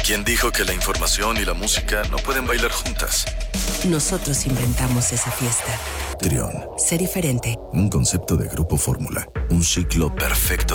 ¿Quién dijo que la información y la música no pueden bailar juntas? Nosotros inventamos esa fiesta. Trión. Sé diferente. Un concepto de Grupo Fórmula. Un ciclo perfecto